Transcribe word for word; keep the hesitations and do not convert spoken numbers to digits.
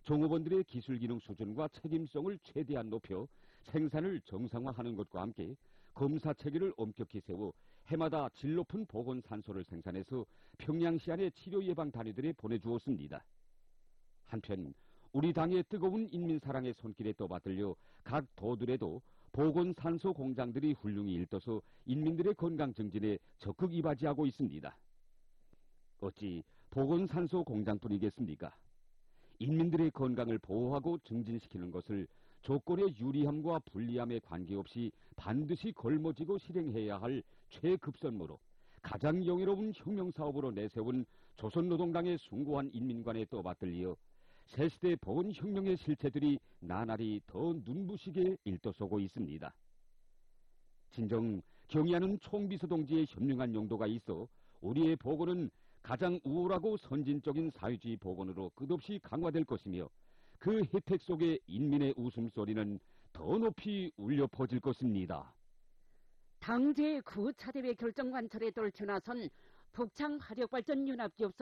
종업원들의 기술 기능 수준과 책임성을 최대한 높여 생산을 정상화하는 것과 함께 검사 체계를 엄격히 세워 해마다 질 높은 보건 산소를 생산해서 평양시 안의 치료 예방 단위들에 보내주었습니다. 한편 우리 당의 뜨거운 인민 사랑의 손길에 떠받들려 각 도들에도 보건 산소 공장들이 훌륭히 일떠서 인민들의 건강 증진에 적극 이바지하고 있습니다. 어찌 보건 산소 공장뿐이겠습니까? 인민들의 건강을 보호하고 증진시키는 것을 조건의 유리함과 불리함에 관계없이 반드시 걸머지고 실행해야 할 최급선무로 가장 영예로운 혁명사업으로 내세운 조선노동당의 숭고한 인민관에 떠받들려 새시대 보건혁명의 실체들이 나날이 더 눈부시게 일떠서고 있습니다. 진정 경의하는 총비서동지의 현명한 용도가 있어 우리의 보건은 가장 우월하고 선진적인 사회주의 보건으로 끝없이 강화될 것이며 그 혜택 속에 인민의 웃음소리는 더 높이 울려 퍼질 것입니다. 당제 구 차 대회 결정 관철에 떨쳐나선 북창 화력발전 연합기업